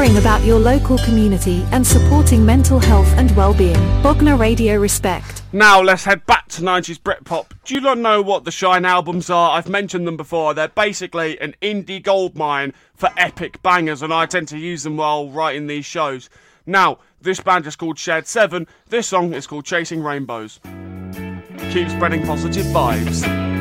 caring about your local community and supporting mental health and well-being. Bognor Radio Respect. Now let's head back to 90s Britpop. Do you not know what the Shine albums are? I've mentioned them before. They're basically an indie goldmine for epic bangers, and I tend to use them while writing these shows. Now, this band is called Shared 7. This song is called Chasing Rainbows. Keep spreading positive vibes.